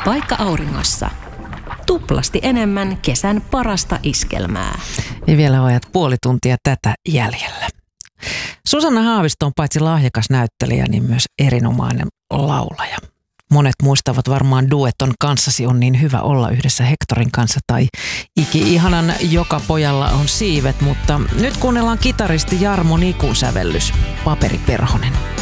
vaikka auringossa. Tuplasti enemmän kesän parasta iskelmää. Ja vielä vajat puoli tuntia tätä jäljellä. Susanna Haavisto on paitsi lahjakas näyttelijä, niin myös erinomainen laulaja. Monet muistavat varmaan dueton Kanssasi on niin hyvä olla yhdessä Hectorin kanssa tai Iki-ihanan Joka pojalla on siivet, mutta nyt kuunnellaan kitaristi Jarmo Nikun sävellys Paperiperhonen.